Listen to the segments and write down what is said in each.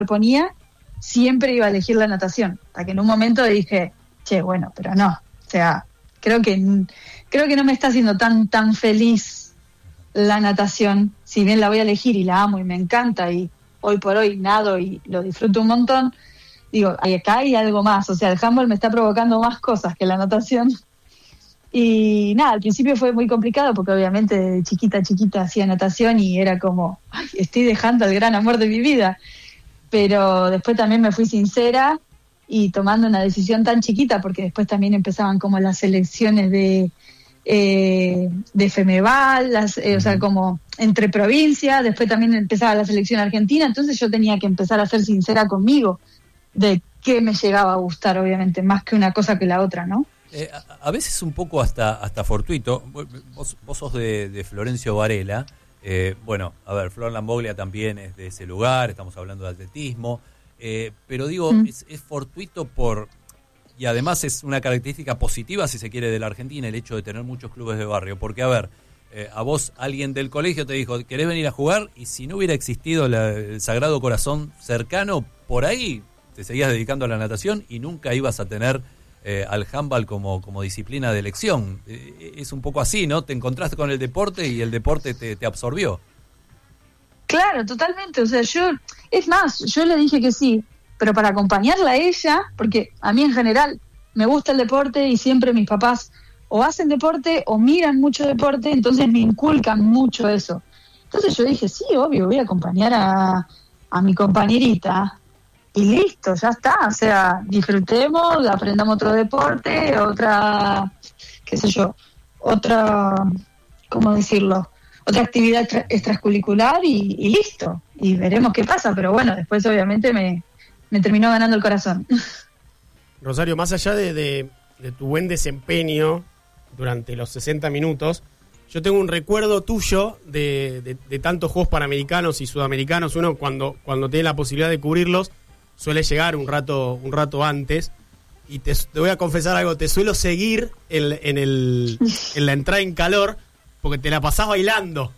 ponía, siempre iba a elegir la natación. Hasta que en un momento dije, bueno, pero no. O sea, creo que no me está haciendo tan feliz la natación. Si bien la voy a elegir y la amo y me encanta y hoy por hoy nado y lo disfruto un montón, digo, acá hay algo más. O sea, el handball me está provocando más cosas que la natación. Y nada, al principio fue muy complicado porque obviamente de chiquita hacía natación y era como, estoy dejando el gran amor de mi vida. Pero después también me fui sincera y tomando una decisión tan chiquita, porque después también empezaban como las selecciones de Femeval, o sea, como entre provincias, después también empezaba la selección argentina, entonces yo tenía que empezar a ser sincera conmigo de qué me llegaba a gustar, obviamente, más que una cosa que la otra, ¿no? A veces un poco hasta fortuito. Vos sos de Florencio Varela. Bueno, a ver, Flor Lamboglia también es de ese lugar, estamos hablando de atletismo, pero digo, es fortuito y además es una característica positiva, si se quiere, de la Argentina, el hecho de tener muchos clubes de barrio, porque a ver, a vos alguien del colegio te dijo, ¿querés venir a jugar? Y si no hubiera existido el Sagrado Corazón cercano, por ahí te seguías dedicando a la natación y nunca ibas a tener al handball como disciplina de elección. Es un poco así, ¿no? Te encontraste con el deporte y el deporte te absorbió. Claro, totalmente. O sea, yo le dije que sí, pero para acompañarla a ella, porque a mí en general me gusta el deporte y siempre mis papás o hacen deporte o miran mucho deporte, entonces me inculcan mucho eso. Entonces yo dije, sí, obvio, voy a acompañar a mi compañerita. Y listo, ya está, o sea, disfrutemos, aprendamos otro deporte, ¿cómo decirlo? Otra actividad extracurricular y listo, y veremos qué pasa, pero bueno, después obviamente me terminó ganando el corazón. Rosario, más allá de tu buen desempeño durante los 60 minutos, yo tengo un recuerdo tuyo de tantos Juegos Panamericanos y Sudamericanos. Uno cuando tiene la posibilidad de cubrirlos, suele llegar un rato antes, y te voy a confesar algo, te suelo seguir en la entrada en calor, porque te la pasás bailando,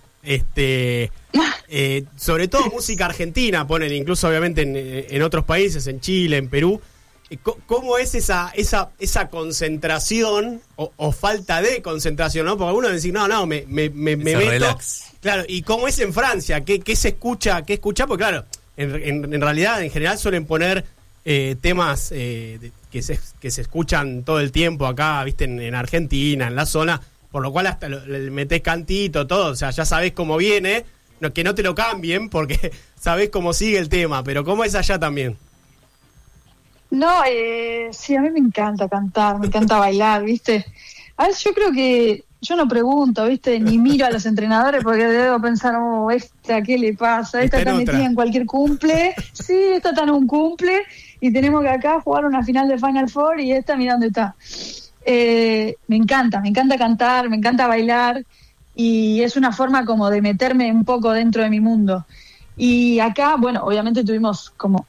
sobre todo música argentina, ponen incluso obviamente en otros países, en Chile, en Perú. ¿Cómo es esa concentración o falta de concentración, ¿no? Porque algunos dicen, no, me meto. Relax. Claro, ¿y cómo es en Francia? ¿Qué se escucha? ¿Qué escucha? Porque claro, en realidad, en general suelen poner temas que se escuchan todo el tiempo acá, viste, en Argentina, en la zona, por lo cual hasta le metés cantito, todo, o sea, ya sabés cómo viene, que no te lo cambien porque sabés cómo sigue el tema, pero ¿cómo es allá también? No, sí, a mí me encanta cantar, me encanta bailar, viste. A ver, yo creo que yo no pregunto, ¿viste? Ni miro a los entrenadores porque debo pensar, esta, ¿qué le pasa? Esta está metida en cualquier cumple. Sí, esta está en un cumple y tenemos que acá jugar una final de Final Four y esta, mira dónde está. Me encanta cantar, me encanta bailar y es una forma como de meterme un poco dentro de mi mundo. Y acá, bueno, obviamente tuvimos como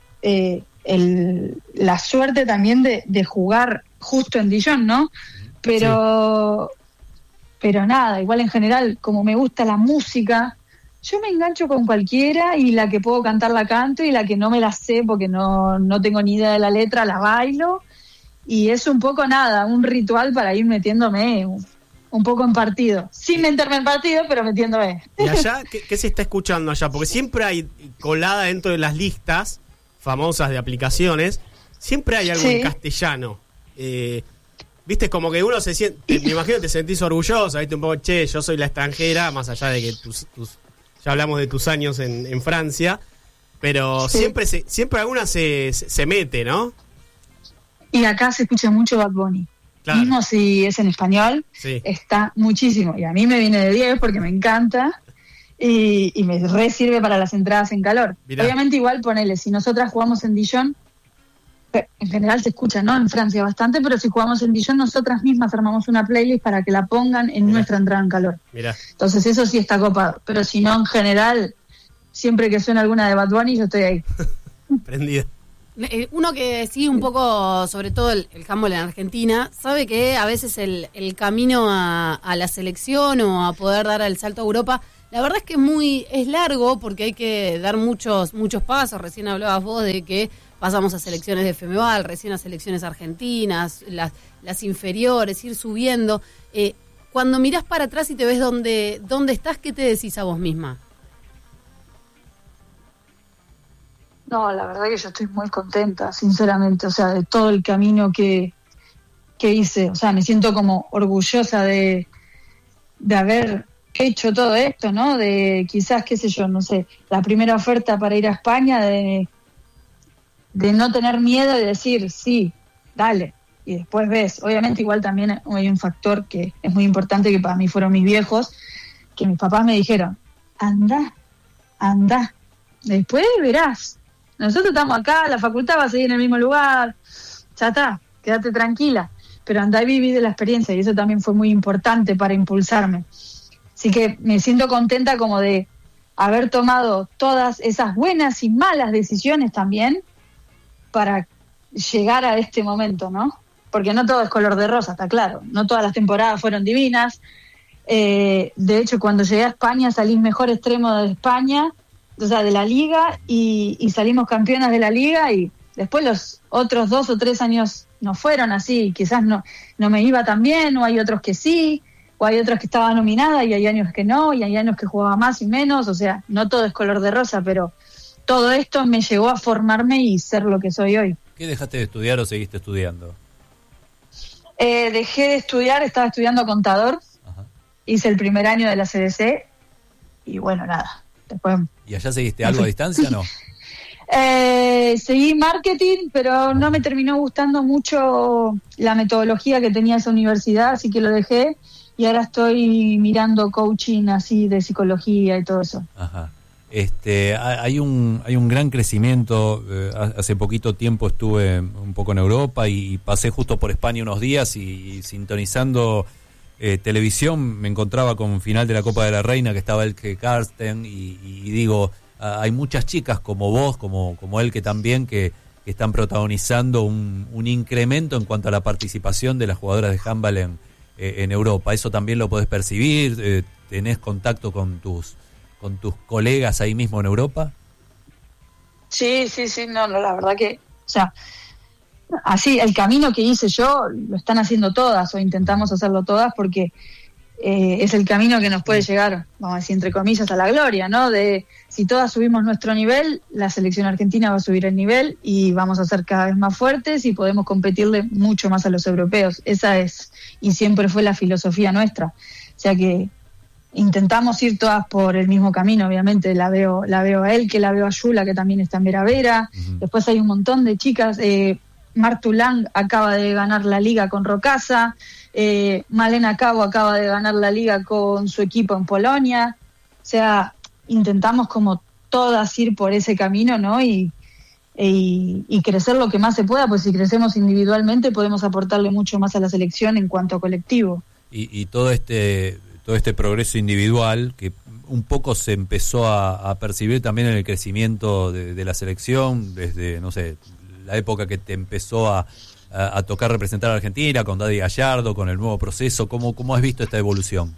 la suerte también de jugar justo en Dijon, ¿no? Pero... Sí. Pero nada, igual en general, como me gusta la música, yo me engancho con cualquiera y la que puedo cantar la canto y la que no me la sé porque no tengo ni idea de la letra, la bailo. Y es un poco nada, un ritual para ir metiéndome un poco en partido. Sin meterme en partido, pero metiéndome. ¿Y allá qué se está escuchando allá? Porque siempre hay colada dentro de las listas famosas de aplicaciones, siempre hay algo en castellano. Viste, como que uno se siente, me imagino que te sentís orgullosa, viste, un poco, yo soy la extranjera, más allá de que ya hablamos de tus años en Francia, pero siempre alguna se mete, ¿no? Y acá se escucha mucho Bad Bunny. Claro. Mismo si es en español, está muchísimo. Y a mí me viene de 10 porque me encanta y me re sirve para las entradas en calor. Mirá. Obviamente igual, ponele, si nosotras jugamos en Dijon, en general se escucha, ¿no? En Francia bastante, pero si jugamos en Dijon, nosotras mismas armamos una playlist para que la pongan en nuestra entrada en calor. Mirá. Entonces eso sí está copado. Pero si no, en general, siempre que suena alguna de Bad Bunny, yo estoy ahí. Prendida. Uno que sigue un poco, sobre todo el handball en Argentina, sabe que a veces el camino a la selección o a poder dar el salto a Europa La verdad es que es largo porque hay que dar muchos pasos. Recién hablabas vos de que pasamos a selecciones de FEMEVAL, recién a selecciones argentinas, las inferiores, ir subiendo. Cuando mirás para atrás y te ves dónde estás, ¿qué te decís a vos misma? No, la verdad que yo estoy muy contenta, sinceramente, o sea, de todo el camino que hice. O sea, me siento como orgullosa de haber hecho todo esto, ¿no? De quizás, qué sé yo, no sé, la primera oferta para ir a España, de no tener miedo y decir, sí, dale. Y después ves, obviamente igual también hay un factor que es muy importante, que para mí fueron mis viejos, que mis papás me dijeron, anda, después verás. Nosotros estamos acá, la facultad va a seguir en el mismo lugar, ya está, quédate tranquila. Pero andá y viví de la experiencia, y eso también fue muy importante para impulsarme. Así que me siento contenta como de haber tomado todas esas buenas y malas decisiones también para llegar a este momento, ¿no? Porque no todo es color de rosa, está claro. No todas las temporadas fueron divinas. De hecho, cuando llegué a España salí mejor extremo de España, o sea, de la Liga, y salimos campeonas de la Liga, y después los otros 2 o 3 años no fueron así. Quizás no me iba tan bien, o hay otros que sí, o hay otros que estaba nominada y hay años que no, y hay años que jugaba más y menos. O sea, no todo es color de rosa, pero todo esto me llevó a formarme y ser lo que soy hoy. ¿Qué dejaste de estudiar o seguiste estudiando? Dejé de estudiar, estaba estudiando contador. Ajá. Hice el primer año de la CDC y bueno, nada. Después... ¿Y allá seguiste algo a distancia o no? Seguí marketing, pero no me terminó gustando mucho la metodología que tenía esa universidad, así que lo dejé, y ahora estoy mirando coaching así de psicología y todo eso. Ajá. Hay un gran crecimiento. Hace poquito tiempo estuve un poco en Europa y pasé justo por España unos días, y sintonizando televisión me encontraba con final de la Copa de la Reina, que estaba Elke Karsten, y digo, hay muchas chicas como vos, como él, que también que están protagonizando un incremento en cuanto a la participación de las jugadoras de handball en Europa. ¿Eso también lo podés percibir? ¿Tenés contacto con tus colegas ahí mismo en Europa? Sí, no, la verdad que, o sea, así, el camino que hice yo, lo están haciendo todas, o intentamos hacerlo todas, porque es el camino que nos puede llegar, vamos a decir, entre comillas, a la gloria, ¿no? De si todas subimos nuestro nivel, la selección argentina va a subir el nivel y vamos a ser cada vez más fuertes y podemos competirle mucho más a los europeos. Esa es, y siempre fue la filosofía nuestra. O sea que intentamos ir todas por el mismo camino, obviamente. La veo a él, que la veo a Yula, que también está en Vera. Uh-huh. Después hay un montón de chicas. Martu Lang acaba de ganar la liga con Rocasa. Malena Cabo acaba de ganar la liga con su equipo en Polonia. O sea, intentamos como todas ir por ese camino, ¿no? Y crecer lo que más se pueda, pues si crecemos individualmente podemos aportarle mucho más a la selección en cuanto a colectivo. Y todo este progreso individual que un poco se empezó a percibir también en el crecimiento de la selección desde, no sé, la época que te empezó a tocar representar a Argentina con Daddy Gallardo, con el nuevo proceso. ¿Cómo has visto esta evolución?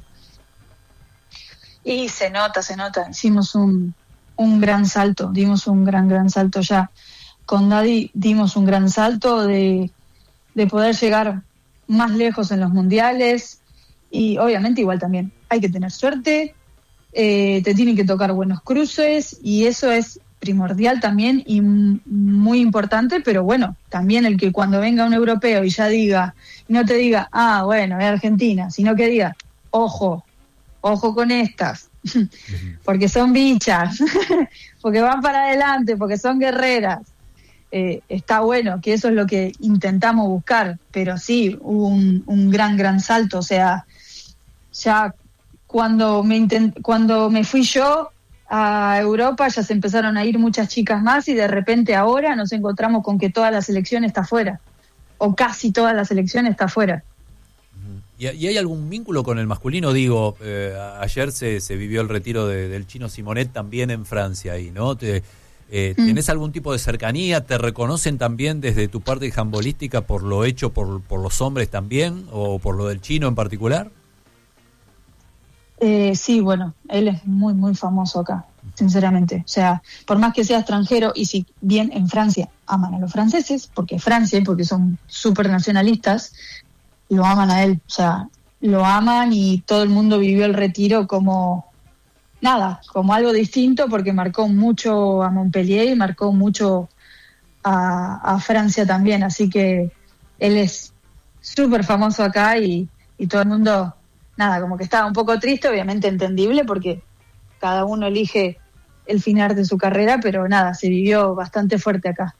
Y se nota. Hicimos un gran salto, dimos un gran salto ya. Con Daddy dimos un gran salto de poder llegar más lejos en los mundiales, y obviamente igual también hay que tener suerte, te tienen que tocar buenos cruces, y eso es primordial también y muy importante. Pero bueno, también el que cuando venga un europeo y ya diga, no te diga, bueno, es Argentina, sino que diga, ojo con estas, porque son bichas, porque van para adelante, porque son guerreras. Está bueno, que eso es lo que intentamos buscar, pero sí, hubo un gran salto. O sea, ya cuando me fui yo a Europa ya se empezaron a ir muchas chicas más, y de repente ahora nos encontramos con que toda la selección está fuera, o casi toda la selección está fuera. ¿Y hay algún vínculo con el masculino? Digo, ayer se vivió el retiro del Chino Simonet también en Francia ahí, ¿no? ¿Tenés algún tipo de cercanía? ¿Te reconocen también desde tu parte handbolística por lo hecho por los hombres también, o por lo del Chino en particular? Sí, bueno, él es muy, muy famoso acá, sinceramente. O sea, por más que sea extranjero, y si bien en Francia aman a los franceses, porque Francia, porque son súper nacionalistas, lo aman a él. O sea, lo aman y todo el mundo vivió el retiro como nada, como algo distinto, porque marcó mucho a Montpellier y marcó mucho a Francia también. Así que él es súper famoso acá y todo el mundo... Nada, como que estaba un poco triste, obviamente entendible, porque cada uno elige el final de su carrera, pero nada, se vivió bastante fuerte acá.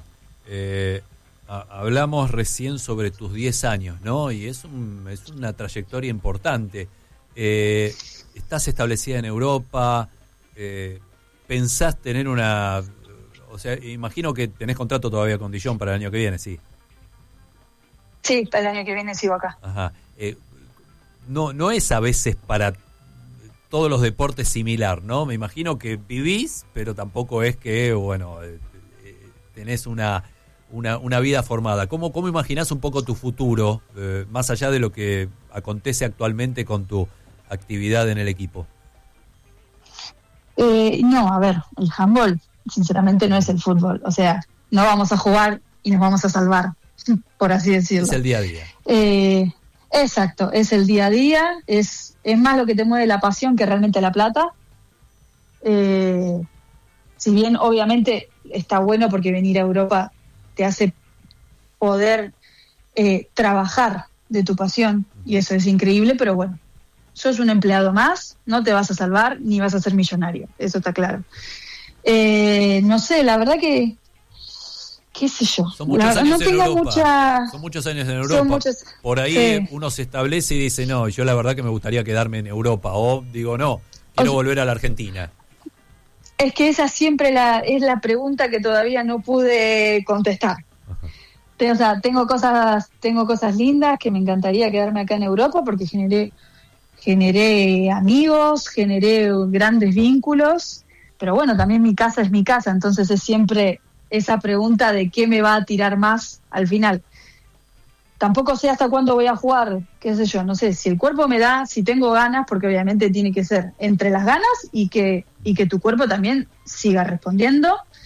Hablamos recién sobre tus 10 años, ¿no? Y es una trayectoria importante. Estás establecida en Europa, pensás tener una... O sea, imagino que tenés contrato todavía con Dijon para el año que viene, ¿sí? Sí, para el año que viene sigo acá. Ajá. No es a veces para todos los deportes similar, ¿no? Me imagino que vivís, pero tampoco es que, bueno, tenés una vida formada. ¿Cómo imaginás un poco tu futuro, más allá de lo que acontece actualmente con tu actividad en el equipo? No, a ver, el handball, sinceramente, no es el fútbol. O sea, no vamos a jugar y nos vamos a salvar, por así decirlo. Es el día a día. Exacto, es el día a día, es más lo que te mueve la pasión que realmente la plata. Si bien obviamente está bueno porque venir a Europa te hace poder trabajar de tu pasión y eso es increíble, pero bueno, sos un empleado más, no te vas a salvar ni vas a ser millonario, eso está claro. No sé, la verdad que qué sé yo. Son muchos años en Europa. Son muchos años en Europa. Por ahí sí. Uno se establece y dice, no, yo la verdad que me gustaría quedarme en Europa. O digo, no, quiero volver a la Argentina. Es que esa siempre es la pregunta que todavía no pude contestar. Ajá. O sea, tengo cosas lindas que me encantaría quedarme acá en Europa porque generé amigos, generé grandes vínculos. Pero bueno, también mi casa es mi casa, entonces es siempre... esa pregunta de qué me va a tirar más al final. Tampoco sé hasta cuándo voy a jugar, qué sé yo, no sé, si el cuerpo me da, si tengo ganas, porque obviamente tiene que ser entre las ganas y que tu cuerpo también siga respondiendo.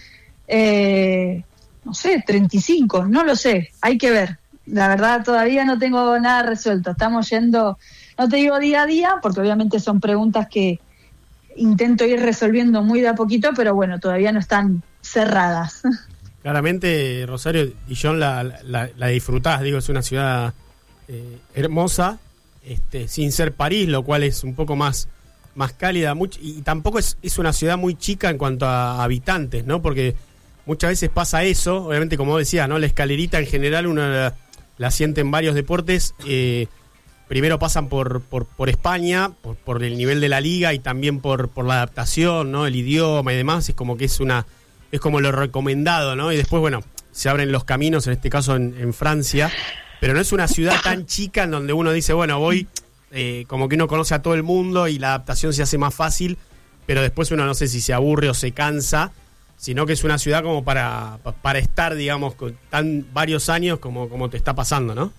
No sé, 35, no lo sé, hay que ver. La verdad todavía no tengo nada resuelto, estamos yendo, no te digo día a día, porque obviamente son preguntas que intento ir resolviendo muy de a poquito, pero bueno, todavía no están cerradas. Claramente, Rosario, Dijon la disfrutás, digo, es una ciudad hermosa, sin ser París, lo cual es un poco más cálida, y tampoco es una ciudad muy chica en cuanto a habitantes, ¿no? Porque muchas veces pasa eso, obviamente, como decía, ¿no? La escalerita en general uno la siente en varios deportes, primero pasan por España, por el nivel de la liga y también por la adaptación, ¿no? El idioma y demás, es como que es como lo recomendado, ¿no? Y después, bueno, se abren los caminos, en este caso en Francia, pero no es una ciudad tan chica en donde uno dice, bueno, voy, como que uno conoce a todo el mundo y la adaptación se hace más fácil, pero después uno no sé si se aburre o se cansa, sino que es una ciudad como para estar, digamos, con varios años como te está pasando, ¿no?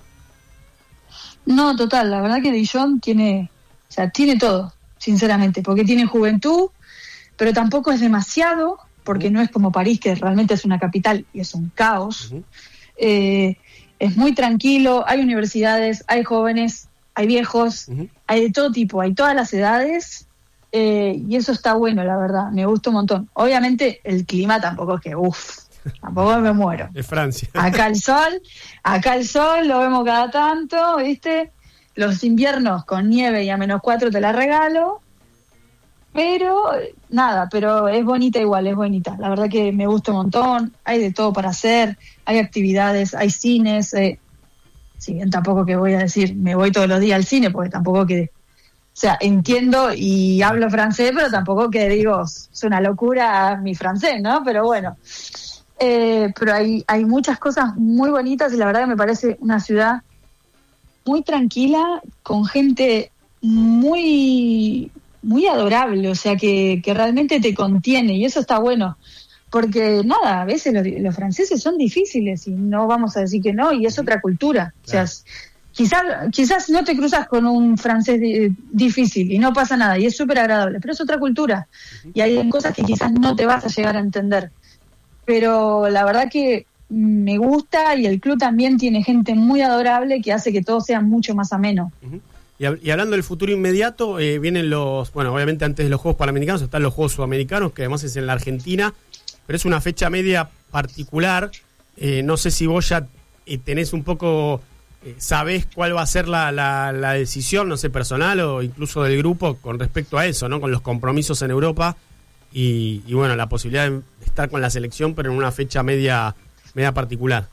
No, total, la verdad que Dijon tiene todo, sinceramente, porque tiene juventud, pero tampoco es demasiado, porque no es como París, que realmente es una capital y es un caos. Uh-huh. Es muy tranquilo, hay universidades, hay jóvenes, hay viejos, uh-huh. Hay de todo tipo, hay todas las edades, y eso está bueno, la verdad, me gusta un montón. Obviamente el clima tampoco es que, tampoco me muero. Es Francia. Acá el sol lo vemos cada tanto, ¿viste? Los inviernos con nieve y a -4 te la regalo. Pero, nada, pero es bonita igual, es bonita. La verdad que me gusta un montón, hay de todo para hacer, hay actividades, hay cines. Si bien tampoco que voy a decir, me voy todos los días al cine, porque tampoco que... O sea, entiendo y hablo francés, pero tampoco que digo, es una locura mi francés, ¿no? Pero bueno, pero hay muchas cosas muy bonitas y la verdad que me parece una ciudad muy tranquila, con gente muy adorable, o sea, que realmente te contiene, y eso está bueno, porque nada, a veces los franceses son difíciles y no vamos a decir que no, y es otra cultura, claro. O sea, quizás no te cruzas con un francés difícil y no pasa nada y es súper agradable, pero es otra cultura y hay cosas que quizás no te vas a llegar a entender. Pero la verdad que me gusta y el club también tiene gente muy adorable que hace que todo sea mucho más ameno. Uh-huh. Y hablando del futuro inmediato, vienen obviamente antes de los Juegos Panamericanos están los Juegos Sudamericanos, que además es en la Argentina, pero es una fecha media particular. No sé si vos ya tenés un poco, sabés cuál va a ser la decisión, no sé, personal o incluso del grupo con respecto a eso, ¿no? Con los compromisos en Europa y bueno, la posibilidad de estar con la selección, pero en una fecha media particular.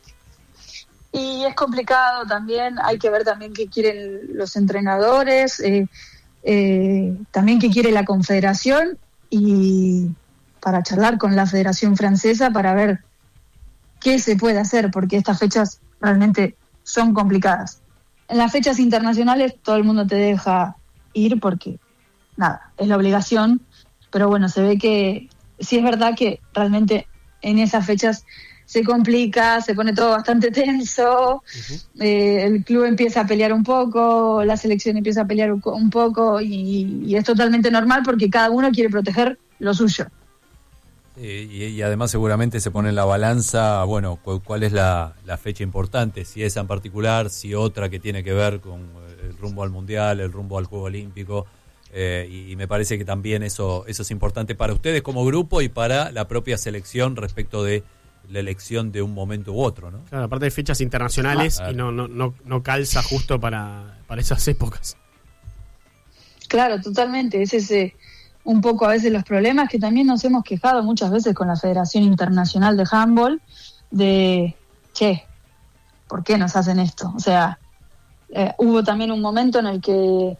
Y es complicado también, hay que ver también qué quieren los entrenadores, también qué quiere la Confederación y para charlar con la Federación Francesa para ver qué se puede hacer, porque estas fechas realmente son complicadas. En las fechas internacionales todo el mundo te deja ir porque, nada, es la obligación, pero bueno, se ve que sí es verdad que realmente en esas fechas se complica, se pone todo bastante tenso, el club empieza a pelear un poco, la selección empieza a pelear un poco y es totalmente normal porque cada uno quiere proteger lo suyo. Y además seguramente se pone en la balanza, bueno, cuál es la fecha importante, si esa en particular, si otra que tiene que ver con el rumbo al Mundial, el rumbo al Juego Olímpico, y me parece que también eso es importante para ustedes como grupo y para la propia selección respecto de la elección de un momento u otro, ¿no? Claro, aparte de fechas internacionales y no calza justo para esas épocas. Claro, totalmente, ese es un poco a veces los problemas que también nos hemos quejado muchas veces con la Federación Internacional de Handball de, ¿por qué nos hacen esto? O sea, hubo también un momento en el que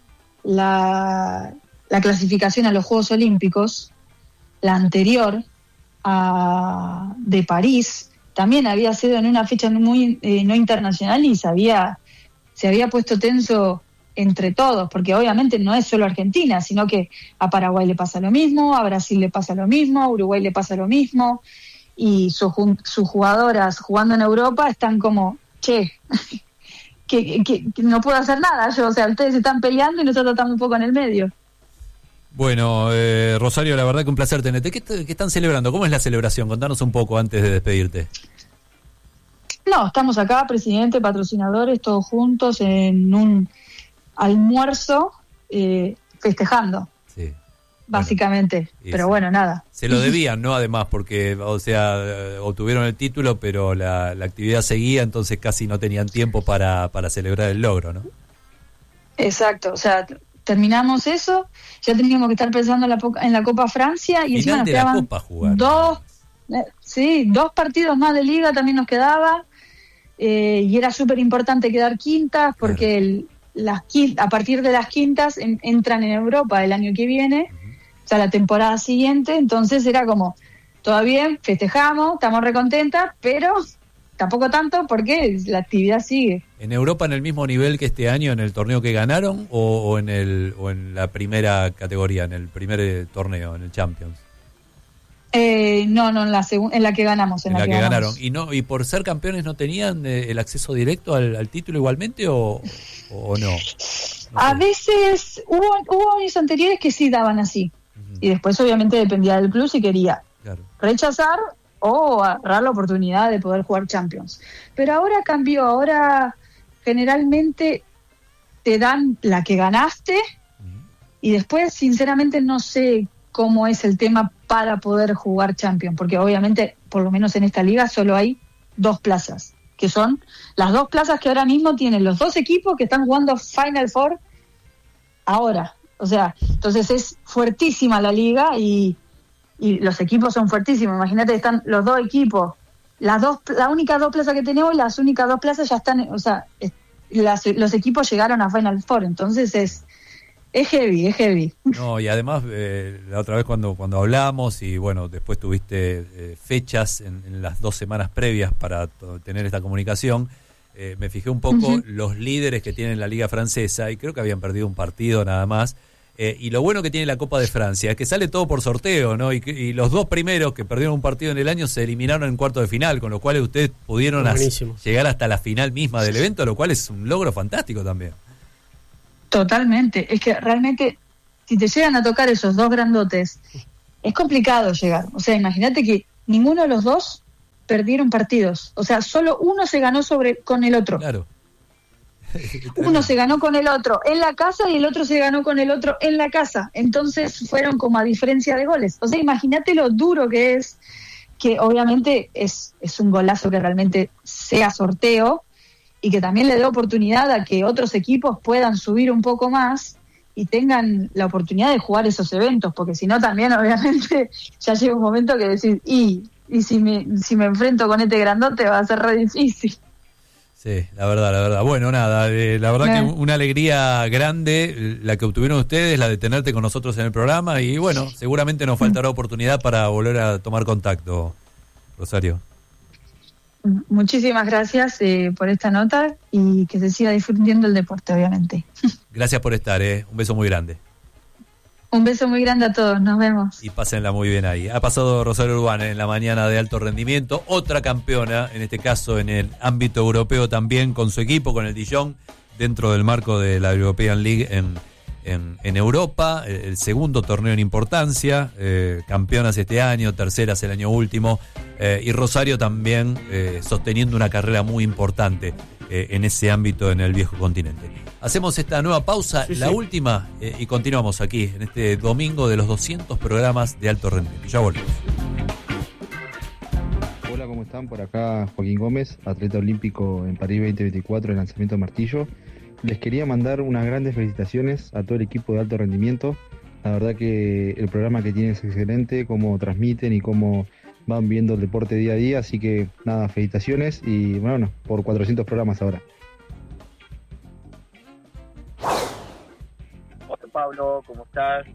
la clasificación a los Juegos Olímpicos, la anterior de París, también había sido en una fecha muy no internacional y se había puesto tenso entre todos, porque obviamente no es solo Argentina, sino que a Paraguay le pasa lo mismo, a Brasil le pasa lo mismo, a Uruguay le pasa lo mismo, y sus jugadoras jugando en Europa están como, que no puedo hacer nada yo, o sea, ustedes están peleando y nosotros estamos un poco en el medio. Bueno, Rosario, la verdad que un placer tenerte. ¿Qué están celebrando? ¿Cómo es la celebración? Contanos un poco antes de despedirte. No, estamos acá, presidente, patrocinadores, todos juntos en un almuerzo festejando, sí, básicamente, bueno, pero bueno, nada. Se lo debían, ¿no? Además, porque, o sea, obtuvieron el título, pero la actividad seguía, entonces casi no tenían tiempo para celebrar el logro, ¿no? Exacto, o sea, terminamos eso, ya teníamos que estar pensando en la Copa Francia y encima nos quedaban dos partidos más de liga también nos quedaba, y era súper importante quedar quintas porque a partir de las quintas entran en Europa el año que viene, o sea, la temporada siguiente, entonces era como, todo bien, festejamos, estamos recontentas, pero tampoco tanto porque la actividad sigue. ¿En Europa en el mismo nivel que este año en el torneo que ganaron o en la primera categoría, en el primer torneo, en el Champions? No, en la que ganamos. En la que ganaron. ¿Y por ser campeones no tenían el acceso directo al título igualmente o no? A veces hubo años anteriores que sí daban así. Y después obviamente dependía del club si quería rechazar o agarrar la oportunidad de poder jugar Champions. Pero ahora cambió, ahora generalmente te dan la que ganaste y después sinceramente no sé cómo es el tema para poder jugar Champions, porque obviamente, por lo menos en esta liga, solo hay 2 plazas, que son las 2 plazas que ahora mismo tienen los 2 equipos que están jugando Final Four ahora. O sea, entonces es fuertísima la liga y los equipos son fuertísimos. Imagínate, están los 2 equipos, las únicas 2 plazas que tenemos, las únicas 2 plazas ya están, o sea, los equipos llegaron a Final Four, entonces es heavy. No, y además, la otra vez cuando hablamos, y bueno, después tuviste fechas en las 2 semanas previas para tener esta comunicación, me fijé un poco los líderes que tiene la Liga Francesa, y creo que habían perdido un partido nada más, Y lo bueno que tiene la Copa de Francia es que sale todo por sorteo, ¿no? Y los 2 primeros que perdieron un partido en el año se eliminaron en cuarto de final, con lo cual ustedes pudieron llegar hasta la final misma del evento, lo cual es un logro fantástico también. Totalmente. Es que realmente, si te llegan a tocar esos 2 grandotes, es complicado llegar. O sea, imagínate que ninguno de los 2 perdieron partidos. O sea, solo uno se ganó con el otro. Claro. Uno se ganó con el otro en la casa y el otro se ganó con el otro en la casa. Entonces fueron como a diferencia de goles. O sea, imagínate lo duro que es, que obviamente es un golazo que realmente sea sorteo y que también le dé oportunidad a que otros equipos puedan subir un poco más y tengan la oportunidad de jugar esos eventos, porque si no también obviamente ya llega un momento que decís, y si me enfrento con este grandote va a ser re difícil. Sí, la verdad. Bueno, nada, la verdad que una alegría grande la que obtuvieron ustedes, la de tenerte con nosotros en el programa y bueno, seguramente nos faltará oportunidad para volver a tomar contacto, Rosario. Muchísimas gracias por esta nota y que se siga difundiendo el deporte, obviamente. Gracias por estar, un beso muy grande. Un beso muy grande a todos, nos vemos. Y pásenla muy bien ahí. Ha pasado Rosario Urbán en la mañana de alto rendimiento, otra campeona, en este caso en el ámbito europeo también, con su equipo, con el Dijon, dentro del marco de la European League en Europa, el segundo torneo en importancia, campeonas este año, terceras el año último, y Rosario también sosteniendo una carrera muy importante en ese ámbito en el viejo continente. Hacemos esta nueva pausa, la última, y continuamos aquí en este domingo de los 200 programas de alto rendimiento. Ya volvemos. Hola, ¿cómo están? Por acá Joaquín Gómez, atleta olímpico en París 2024 en lanzamiento de martillo. Les quería mandar unas grandes felicitaciones a todo el equipo de alto rendimiento. La verdad que el programa que tienen es excelente, cómo transmiten y cómo van viendo el deporte día a día. Así que nada, felicitaciones y bueno, por 400 programas ahora. Hola Pablo, ¿cómo estás?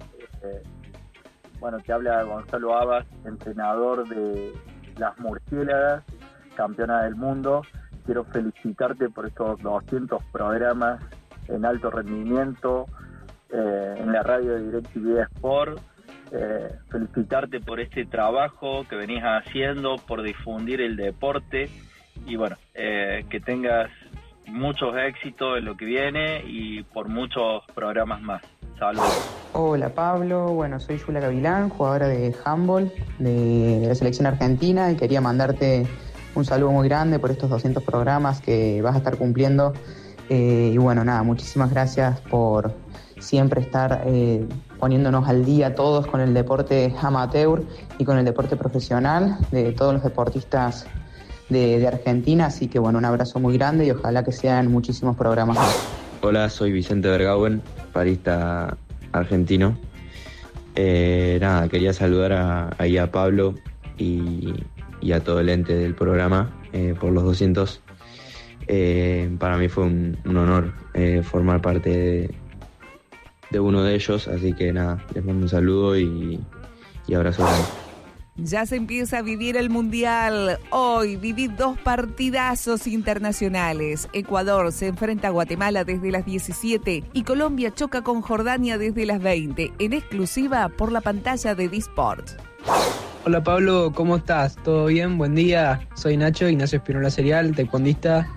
Bueno, te habla Gonzalo Abas, entrenador de las Murciélagas, campeona del mundo. Quiero felicitarte por estos 200 programas en alto rendimiento, en la radio de DirecTV Sport. Felicitarte por este trabajo que venís haciendo, por difundir el deporte y bueno, que tengas muchos éxitos en lo que viene y por muchos programas más. Saludos. Hola Pablo, bueno, soy Yula Gavilán, jugadora de handball de la selección argentina y quería mandarte un saludo muy grande por estos 200 programas que vas a estar cumpliendo y bueno, nada, muchísimas gracias por siempre estar poniéndonos al día todos con el deporte amateur y con el deporte profesional de todos los deportistas de Argentina, así que bueno, un abrazo muy grande y ojalá que sean muchísimos programas más. Hola, soy Vicente Bergauen, parista argentino. Nada, quería saludar ahí a Pablo y a todo el ente del programa por los 200. Para mí fue un honor formar parte de uno de ellos, así que nada, les mando un saludo y abrazo grande. Ya se empieza a vivir el Mundial. Hoy viví 2 partidazos internacionales. Ecuador se enfrenta a Guatemala desde las 17 y Colombia choca con Jordania desde las 20, en exclusiva por la pantalla de D-Sport. Hola Pablo, ¿cómo estás? ¿Todo bien? Buen día. Soy Nacho, Ignacio Espinola Serial, taekwondista.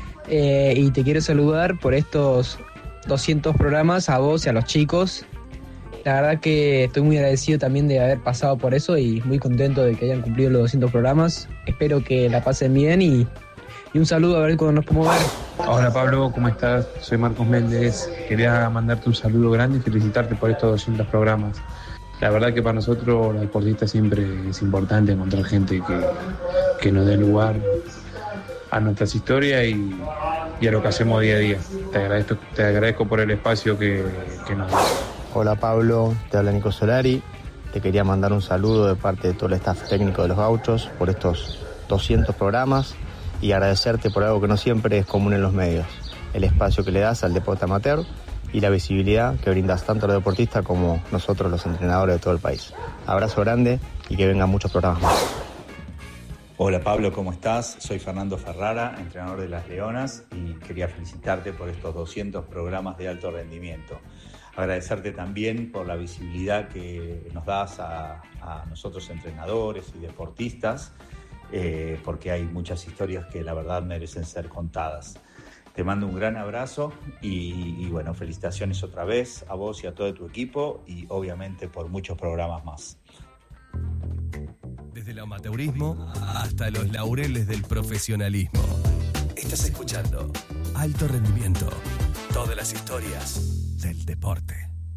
Y te quiero saludar por estos 200 programas a vos y a los chicos. La verdad que estoy muy agradecido también de haber pasado por eso y muy contento de que hayan cumplido los 200 programas. Espero que la pasen bien y un saludo a ver cuándo nos podemos ver. Hola Pablo, ¿cómo estás? Soy Marcos Méndez. Quería mandarte un saludo grande y felicitarte por estos 200 programas. La verdad que para nosotros, los deportistas, siempre es importante encontrar gente que nos dé lugar a nuestras historias y a lo que hacemos día a día. Te agradezco por el espacio que nos das. Hola Pablo, te habla Nico Solari. Te quería mandar un saludo de parte de todo el staff técnico de Los Gauchos por estos 200 programas y agradecerte por algo que no siempre es común en los medios, el espacio que le das al deporte amateur y la visibilidad que brindas tanto a los deportistas como nosotros los entrenadores de todo el país. Abrazo grande y que vengan muchos programas más. Hola Pablo, ¿cómo estás? Soy Fernando Ferrara, entrenador de Las Leonas y quería felicitarte por estos 200 programas de alto rendimiento. Agradecerte también por la visibilidad que nos das a nosotros entrenadores y deportistas, porque hay muchas historias que la verdad merecen ser contadas. Te mando un gran abrazo y bueno, felicitaciones otra vez a vos y a todo tu equipo y obviamente por muchos programas más. Desde el amateurismo hasta los laureles del profesionalismo. Estás escuchando Alto Rendimiento. Todas las historias del deporte.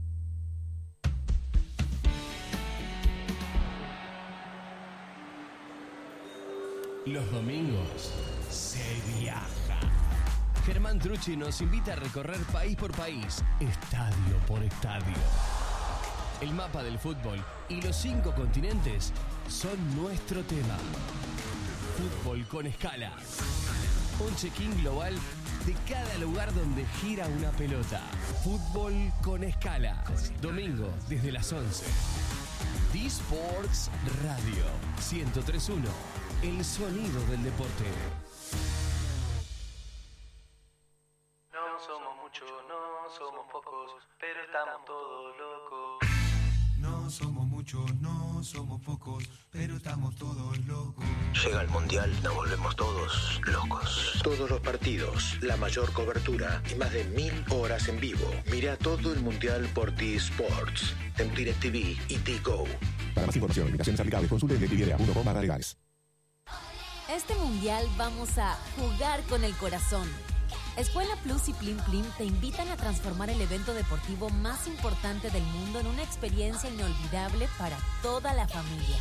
Los domingos se viaja. Germán Trucci nos invita a recorrer país por país, estadio por estadio. El mapa del fútbol y los 5 continentes son nuestro tema. Fútbol con escala. Un check-in global de cada lugar donde gira una pelota. Fútbol con escala. Domingo desde las 11. D-Sports Radio 103.1. El sonido del deporte. No somos muchos, no somos pocos, pero estamos todos locos. No somos muchos, no somos pocos, pero estamos todos locos. Llega el Mundial, nos volvemos todos locos. Todos los partidos, la mayor cobertura y más de 1000 horas en vivo. Mira todo el Mundial por T-Sports, en DirecTV y T-Go. Para más información, invitaciones aplicables, consulte en DirecTV.com/legales. Este Mundial vamos a jugar con el corazón. Escuela Plus y Plim Plim te invitan a transformar el evento deportivo más importante del mundo en una experiencia inolvidable para toda la familia.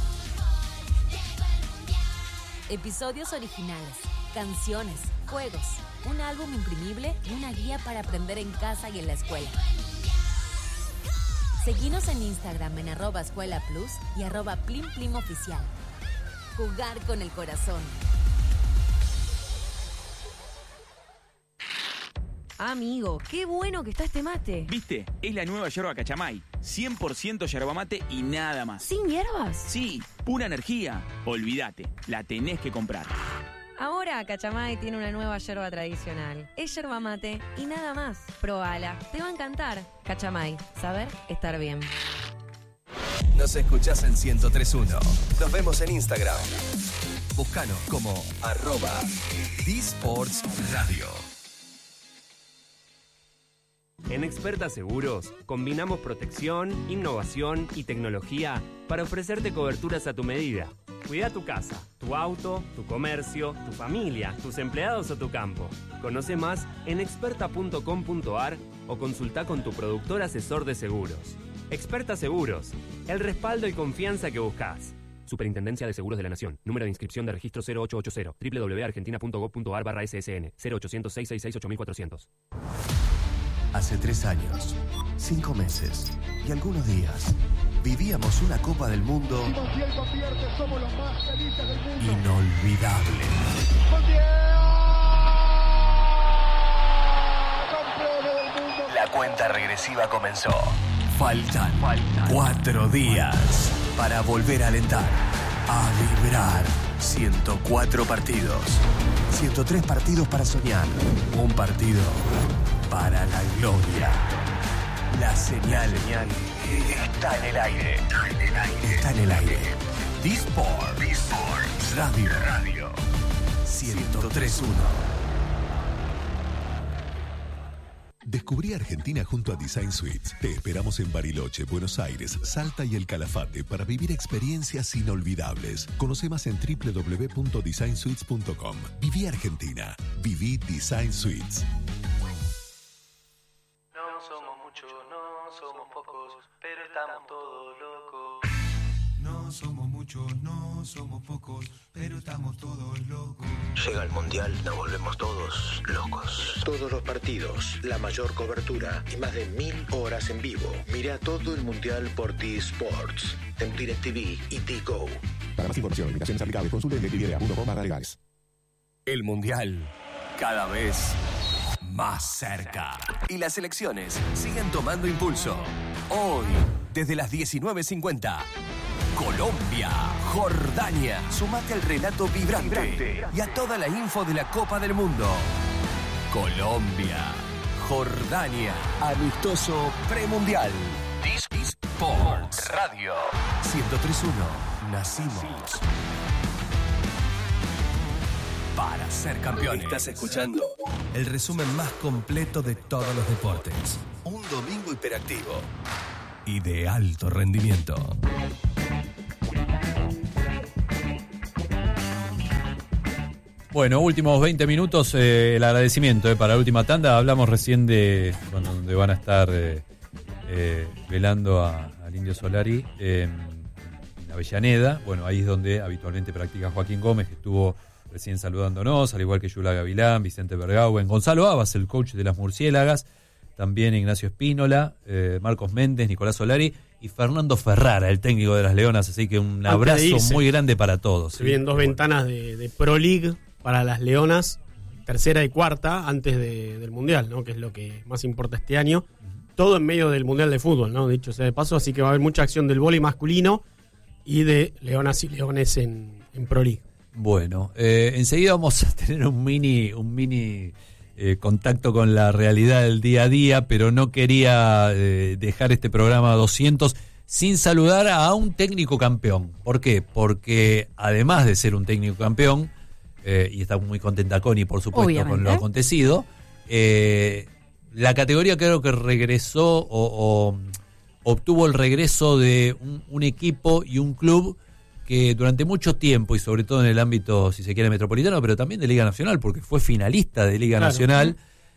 Episodios originales, canciones, juegos, un álbum imprimible y una guía para aprender en casa y en la escuela. Seguinos en Instagram en @escuelaplus y @plimplimoficial. Jugar con el corazón. Amigo, qué bueno que está este mate. ¿Viste? Es la nueva yerba Cachamay. 100% yerba mate y nada más. ¿Sin hierbas? Sí, pura energía. Olvídate, la tenés que comprar. Ahora Cachamay tiene una nueva yerba tradicional. Es yerba mate y nada más. Probala, te va a encantar. Cachamay, saber estar bien. Nos escuchás en 103.1. Nos vemos en Instagram. Búscanos como @D-Sports Radio. En Experta Seguros, combinamos protección, innovación y tecnología para ofrecerte coberturas a tu medida. Cuida tu casa, tu auto, tu comercio, tu familia, tus empleados o tu campo. Conoce más en experta.com.ar o consulta con tu productor asesor de seguros. Experta Seguros, el respaldo y confianza que buscas. Superintendencia de Seguros de la Nación. Número de inscripción de registro 0880. www.argentina.gov.ar/SSN. 0800-666-8400. Hace 3 años, 5 meses y algunos días, vivíamos una Copa del Mundo inolvidable. La cuenta regresiva comenzó. Faltan 4 días para volver a alentar, a vibrar. 104 partidos, 103 partidos para soñar, un partido para la gloria. La señal está en el aire. Está en el aire. D-Sports Radio 103.1. Descubrí Argentina junto a Design Suites. Te esperamos en Bariloche, Buenos Aires, Salta y El Calafate para vivir experiencias inolvidables. Conoce más en www.designsuites.com. Viví Argentina. Viví Design Suites. No somos muchos, no somos pocos, pero estamos todos locos. No somos muchos, no somos pocos, pero estamos todos locos. Llega el Mundial, nos volvemos todos locos. Todos los partidos, la mayor cobertura y más de 1000 horas en vivo. Mira todo el Mundial por T-Sports, en DirecTV y T-Go. Para más información, invitaciones aplicables, consulte en DirecTV.com/legales. El Mundial, cada vez más cerca. Y las selecciones siguen tomando impulso. Hoy, desde las 19:50, Colombia, Jordania. Sumate al relato vibrante y a toda la info de la Copa del Mundo. Colombia, Jordania. Amistoso premundial. Sports Radio 103.1. Nacimos para ser campeones. Estás escuchando el resumen más completo de todos los deportes. Un domingo hiperactivo y de alto rendimiento. Bueno, últimos 20 minutos, el agradecimiento para la última tanda. Hablamos recién de donde van a estar velando al Indio Solari en Avellaneda. Bueno, ahí es donde habitualmente practica Joaquín Gómez, que estuvo recién saludándonos, al igual que Yula Gavilán, Vicente Bergauen, Gonzalo Abas, el coach de las Murciélagas, también Ignacio Espínola, Marcos Méndez, Nicolás Solari y Fernando Ferrara, el técnico de las Leonas. Así que un abrazo muy grande para todos. Se vienen dos ventanas de Pro League para las Leonas, tercera y cuarta, antes del Mundial, ¿no? Que es lo que más importa este año. Todo en medio del Mundial de Fútbol, ¿no? Dicho sea de paso, así que va a haber mucha acción del vóley masculino y de Leonas y Leones en Pro League. Bueno, enseguida vamos a tener un mini contacto con la realidad del día a día, pero no quería dejar este programa 200 sin saludar a un técnico campeón. ¿Por qué? Porque además de ser un técnico campeón, y está muy contenta Connie, por supuesto, obviamente, con lo acontecido, la categoría creo que regresó o obtuvo el regreso de un equipo y un club que durante mucho tiempo, y sobre todo en el ámbito, si se quiere, metropolitano, pero también de Liga Nacional, porque fue finalista de Liga Nacional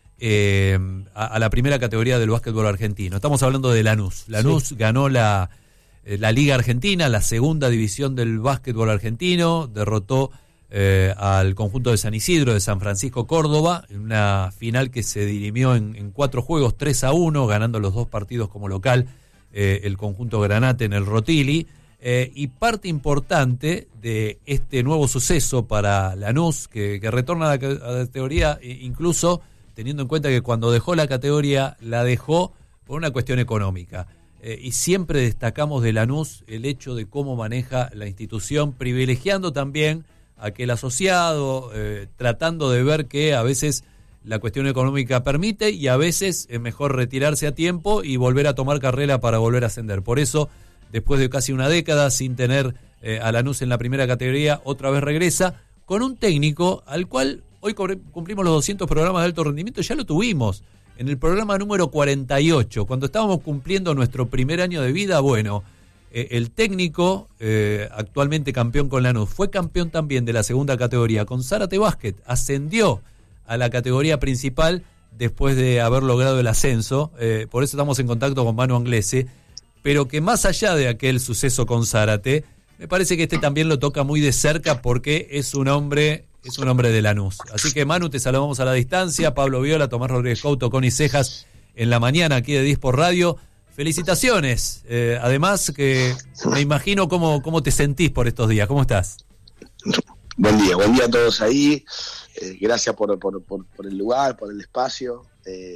a la primera categoría del básquetbol argentino. Estamos hablando de Lanús. Lanús ganó la Liga Argentina, la segunda división del básquetbol argentino, derrotó al conjunto de San Isidro, de San Francisco Córdoba, en una final que se dirimió en 4 juegos, 3-1, ganando los 2 partidos como local el conjunto Granate en el Rotili. Y parte importante de este nuevo suceso para Lanús, que retorna a la categoría, incluso teniendo en cuenta que cuando dejó la categoría, la dejó por una cuestión económica. Y siempre destacamos de Lanús el hecho de cómo maneja la institución, privilegiando también a aquel asociado, tratando de ver que a veces la cuestión económica permite y a veces es mejor retirarse a tiempo y volver a tomar carrera para volver a ascender. Por eso, después de casi una década sin tener a Lanús en la primera categoría, otra vez regresa con un técnico al cual hoy cumplimos los 200 programas de alto rendimiento. Ya lo tuvimos en el programa número 48, cuando estábamos cumpliendo nuestro primer año de vida. Bueno, el técnico, actualmente campeón con Lanús, fue campeón también de la segunda categoría con Zárate Basket, ascendió a la categoría principal después de haber logrado el ascenso. Por eso estamos en contacto con Manu Anglese, pero que más allá de aquel suceso con Zárate, me parece que este también lo toca muy de cerca porque es un hombre de Lanús. Así que Manu, te saludamos a la distancia. Pablo Viola, Tomás Rodríguez Couto, Connie Cejas en la mañana aquí de Disport Radio. Felicitaciones. Además que me imagino cómo te sentís por estos días. ¿Cómo estás? Buen día a todos ahí. Gracias por el lugar, por el espacio.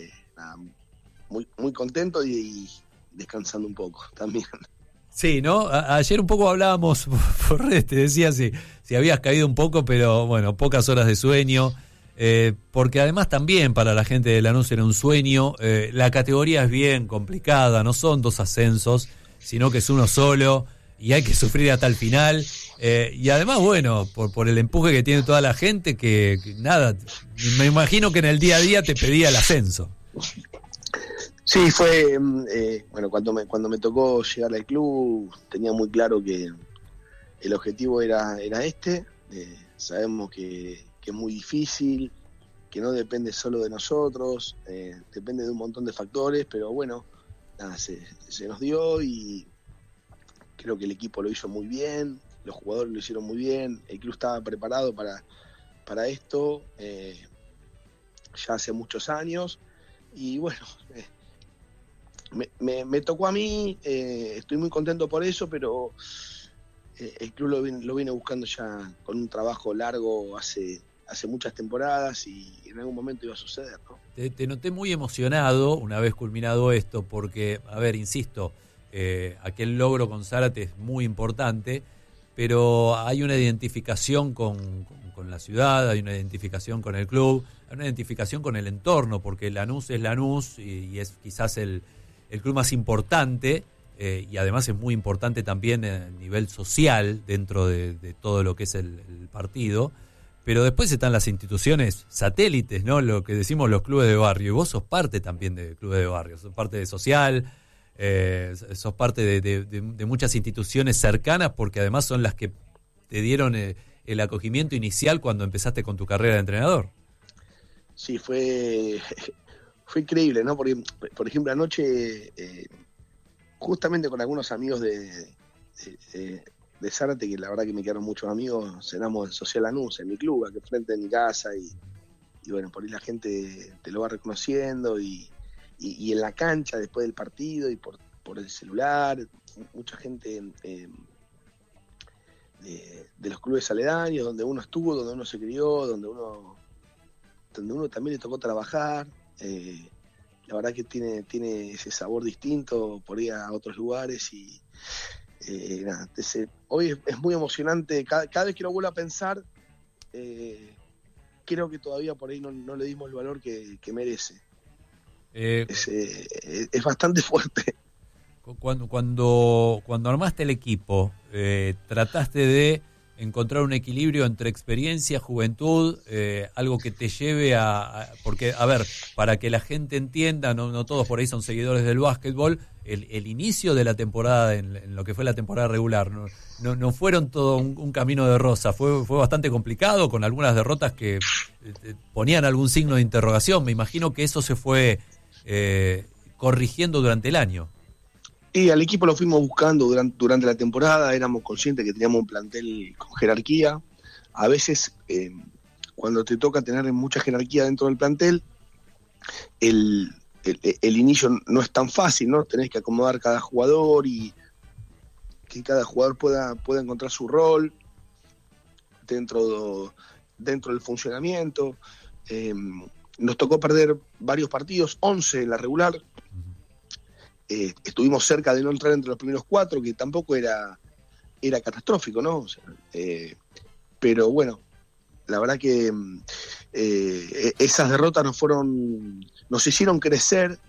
Muy contento y descansando un poco también. Sí, ¿no? Ayer un poco hablábamos por redes, te decía si habías caído un poco, pero bueno, pocas horas de sueño, porque además también para la gente de Lanús era un sueño. La categoría es bien complicada, no son 2 ascensos, sino que es uno solo y hay que sufrir hasta el final. Y además, bueno, por el empuje que tiene toda la gente, que nada, me imagino que en el día a día te pedía el ascenso. Sí, fue, bueno, cuando me tocó llegar al club, tenía muy claro que el objetivo era este. Sabemos que es muy difícil, que no depende solo de nosotros, depende de un montón de factores, pero bueno, nada, se nos dio y creo que el equipo lo hizo muy bien, los jugadores lo hicieron muy bien, el club estaba preparado para esto ya hace muchos años y bueno, me tocó a mí, estoy muy contento por eso, pero el club lo viene buscando ya con un trabajo largo hace muchas temporadas y en algún momento iba a suceder, ¿no? Te noté muy emocionado una vez culminado esto, porque, a ver, insisto, aquel logro con Zárate es muy importante, pero hay una identificación con con la ciudad, hay una identificación con el club, hay una identificación con el entorno, porque Lanús es Lanús y es quizás el club más importante, y además es muy importante también a nivel social dentro de todo lo que es el partido. Pero después están las instituciones satélites, ¿no? Lo que decimos los clubes de barrio. Y vos sos parte también de clubes de barrio, sos parte de social, sos parte de muchas instituciones cercanas, porque además son las que te dieron el acogimiento inicial cuando empezaste con tu carrera de entrenador. Sí, fue increíble, ¿no? Porque, por ejemplo, anoche, justamente con algunos amigos de Zárate, que la verdad que me quedaron muchos amigos, cenamos en Social Lanús, en mi club, aquí frente de mi casa, y bueno, por ahí la gente te lo va reconociendo, y en la cancha después del partido, y por el celular, mucha gente de los clubes aledaños, donde uno estuvo, donde uno se crió, donde uno también le tocó trabajar. La verdad que tiene ese sabor distinto por ir a otros lugares, y nada, hoy es muy emocionante. Cada vez que lo vuelvo a pensar, creo que todavía por ahí no le dimos el valor que merece. Es bastante fuerte. Cuando armaste el equipo, trataste de encontrar un equilibrio entre experiencia, juventud, algo que te lleve porque, a ver, para que la gente entienda, no todos por ahí son seguidores del básquetbol, el inicio de la temporada, en lo que fue la temporada regular, no fueron todo un camino de rosa, fue bastante complicado, con algunas derrotas que ponían algún signo de interrogación. Me imagino que eso se fue corrigiendo durante el año. Y al equipo lo fuimos buscando durante la temporada, éramos conscientes que teníamos un plantel con jerarquía. A veces, cuando te toca tener mucha jerarquía dentro del plantel, el inicio no es tan fácil, ¿no? Tenés que acomodar cada jugador y que cada jugador pueda encontrar su rol dentro del funcionamiento. Nos tocó perder varios partidos, 11 en la regular. Estuvimos cerca de no entrar entre los primeros 4, que tampoco era catastrófico, ¿no? O sea, pero bueno, la verdad que esas derrotas nos hicieron crecer,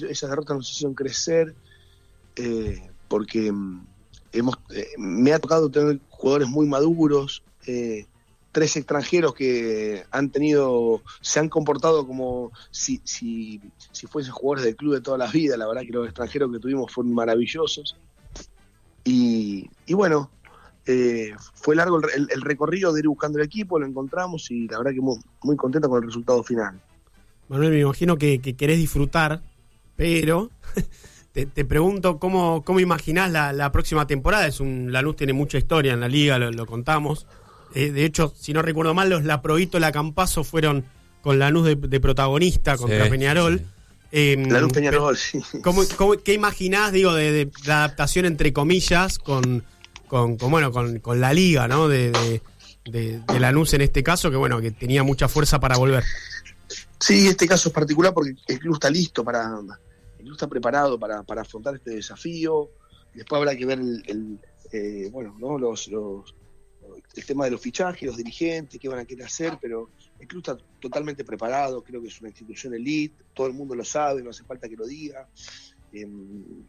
porque me ha tocado tener jugadores muy maduros, 3 extranjeros que se han comportado como si fuesen jugadores del club de toda la vida. La verdad que los extranjeros que tuvimos fueron maravillosos. Y bueno, fue largo el recorrido de ir buscando el equipo, lo encontramos, y la verdad que muy contento con el resultado final. Manuel, me imagino que querés disfrutar, pero te pregunto cómo imaginás la próxima temporada. Lanús tiene mucha historia en la liga, lo contamos. De hecho, si no recuerdo mal, los Laprovito, la Campazo fueron con Lanús de protagonista contra Peñarol. Lanús Peñarol, sí. ¿Qué imaginás, digo, de la adaptación entre comillas con la liga, ¿no? De Lanús en este caso, que tenía mucha fuerza para volver? Sí, este caso es particular porque el club está listo el club está preparado para afrontar este desafío. Después habrá que ver el tema de los fichajes, los dirigentes, qué van a querer hacer, pero el club está totalmente preparado. Creo que es una institución elite, todo el mundo lo sabe, no hace falta que lo diga. El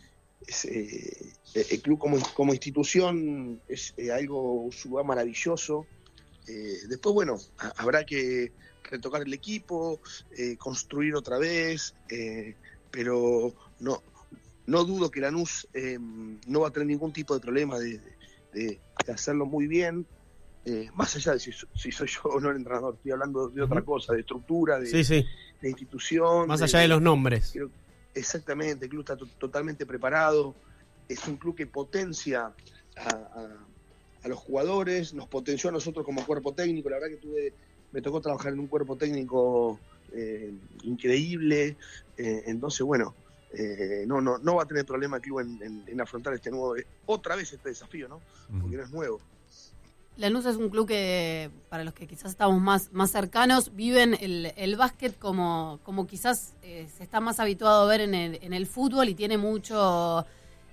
club como institución es algo maravilloso. Después, bueno, habrá que retocar el equipo, construir otra vez, pero no dudo que Lanús no va a tener ningún tipo de problema de hacerlo muy bien, más allá de si soy yo o no el entrenador. Estoy hablando de otra cosa, de estructura, de institución. Más allá de los nombres. Exactamente, el club está totalmente preparado. Es un club que potencia a los jugadores, nos potenció a nosotros como cuerpo técnico. La verdad que me tocó trabajar en un cuerpo técnico increíble. Entonces, bueno, no va a tener problema el club en afrontar otra vez este desafío, ¿no? Porque no es nuevo. Lanús es un club que, para los que quizás estamos más cercanos, viven el básquet como quizás se está más habituado a ver en el fútbol, y tiene mucho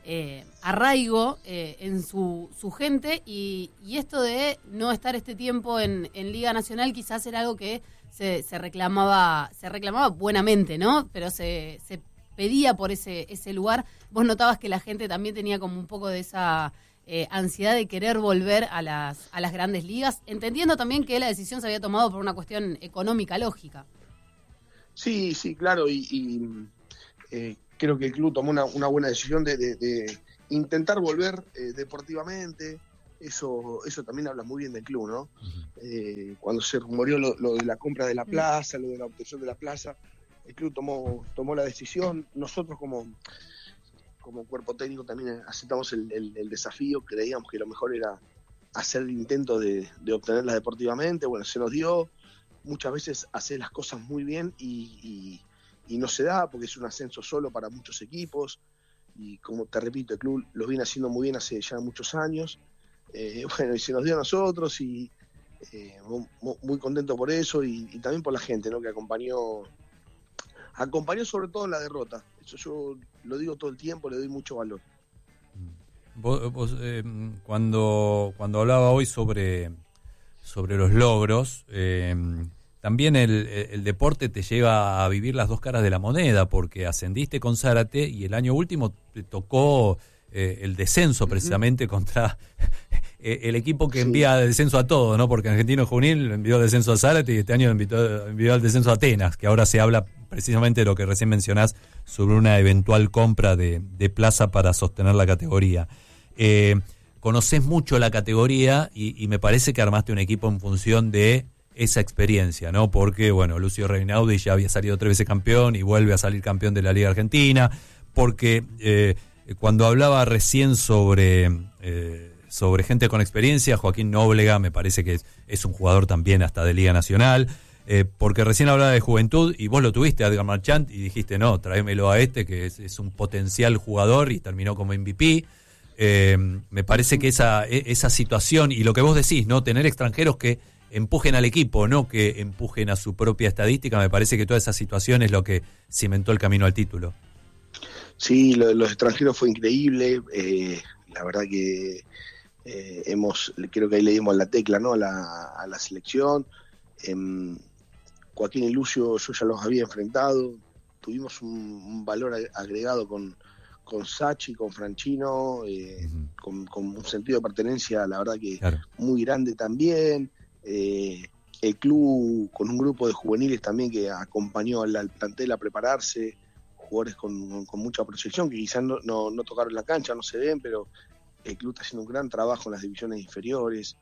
arraigo en su gente y esto de no estar este tiempo en Liga Nacional quizás era algo que se reclamaba buenamente, ¿no? Pero se pedía por ese lugar. Vos notabas que la gente también tenía como un poco de esa ansiedad de querer volver a las grandes ligas, entendiendo también que la decisión se había tomado por una cuestión económica lógica. Sí, claro, y creo que el club tomó una buena decisión de intentar volver deportivamente. Eso también habla muy bien del club, ¿no? Cuando se rumoreó lo de la compra de la plaza, lo de la obtención de la plaza, el club tomó la decisión. Nosotros como cuerpo técnico también aceptamos el desafío, creíamos que lo mejor era hacer el intento de obtenerlas deportivamente. Bueno, se nos dio. Muchas veces hacer las cosas muy bien y no se da porque es un ascenso solo para muchos equipos, y como te repito, el club lo viene haciendo muy bien hace ya muchos años. Bueno, y se nos dio a nosotros y muy contento por eso y también por la gente, ¿no? Que acompañó sobre todo en la derrota. Eso yo lo digo todo el tiempo, le doy mucho valor. Vos cuando hablaba hoy sobre los logros, también el deporte te lleva a vivir las dos caras de la moneda, porque ascendiste con Zárate y el año último te tocó el descenso precisamente contra el equipo que envía descenso a todo, ¿no? Porque Argentino Juvenil envió descenso a Zárate y este año envió el descenso a Atenas, que ahora se habla precisamente de lo que recién mencionás sobre una eventual compra de plaza para sostener la categoría. Conocés mucho la categoría y me parece que armaste un equipo en función de esa experiencia, ¿no? Porque, bueno, Lucio Reinaudi ya había salido 3 veces campeón y vuelve a salir campeón de la Liga Argentina, porque cuando hablaba recién sobre gente con experiencia, Joaquín Nóblega me parece que es un jugador también hasta de Liga Nacional, porque recién hablaba de juventud y vos lo tuviste a Edgar Marchand y dijiste, no, tráemelo a este que es un potencial jugador y terminó como MVP. Me parece que esa situación y lo que vos decís, ¿no? Tener extranjeros que empujen al equipo, no que empujen a su propia estadística, me parece que toda esa situación es lo que cimentó el camino al título. Sí, lo de los extranjeros fue increíble, la verdad que creo que ahí le dimos la tecla, ¿no? a la selección. Joaquín y Lucio yo ya los había enfrentado, tuvimos un valor agregado con Sachi, con Franchino, con un sentido de pertenencia, la verdad que muy grande también. El club con un grupo de juveniles también que acompañó al plantel a prepararse, jugadores con mucha proyección que quizás no tocaron la cancha, no se ven, pero el club está haciendo un gran trabajo en las divisiones inferiores.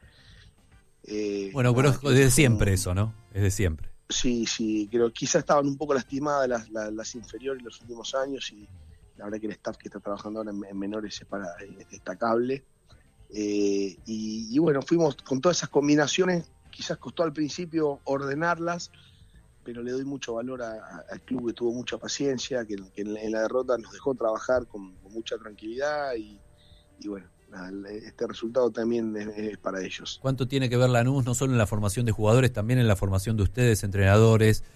Bueno, pero es de siempre eso, ¿no? Es de siempre. Sí, creo que quizás estaban un poco lastimadas las inferiores los últimos años y la verdad que el staff que está trabajando ahora en menores es destacable. Y bueno, fuimos con todas esas combinaciones, quizás costó al principio ordenarlas, pero le doy mucho valor al club que tuvo mucha paciencia, que en la derrota nos dejó trabajar con mucha tranquilidad y bueno, este resultado también es para ellos. ¿Cuánto tiene que ver Lanús, no solo en la formación de jugadores, también en la formación de ustedes, entrenadores?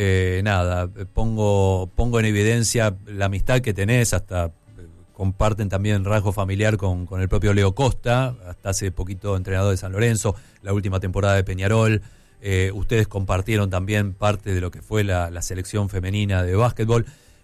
Pongo en evidencia la amistad que tenés, hasta comparten también rasgo familiar con el propio Leo Costa, hasta hace poquito entrenador de San Lorenzo, la última temporada de Peñarol. Ustedes compartieron también parte de lo que fue la selección femenina de básquetbol.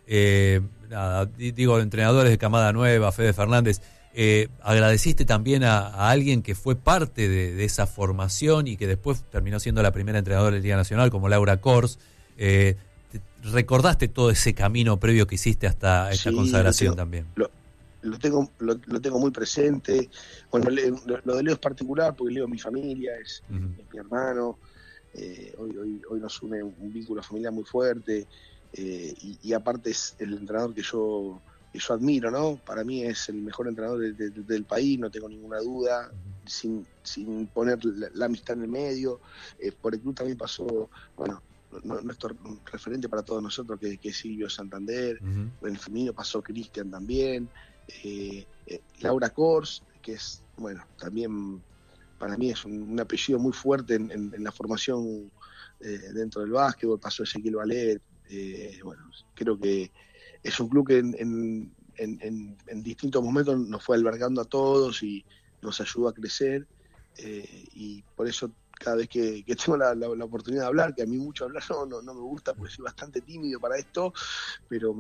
Digo, entrenadores de camada nueva, Fede Fernández, agradeciste también a alguien que fue parte de esa formación y que después terminó siendo la primera entrenadora de Liga Nacional, como Laura Kors. ¿Recordaste todo ese camino previo que hiciste hasta esta consagración también? Lo tengo muy presente. Bueno, lo de Leo es particular porque Leo es mi familia, es mi hermano. Hoy nos une un vínculo familiar muy fuerte, y aparte es el entrenador que yo admiro, ¿no? Para mí es el mejor entrenador del país, no tengo ninguna duda, sin poner la amistad en el medio. Por el club también pasó, bueno, nuestro referente para todos nosotros que es Silvio Santander. En el femenino pasó Cristian también, Laura Kors, que es, bueno, también para mí es un apellido muy fuerte en la formación dentro del básquetbol. Pasó Ezequiel Valet. Bueno, creo que es un club que en distintos momentos nos fue albergando a todos y nos ayudó a crecer, y por eso cada vez que tengo la oportunidad de hablar, que a mí mucho hablar no me gusta porque soy bastante tímido para esto, pero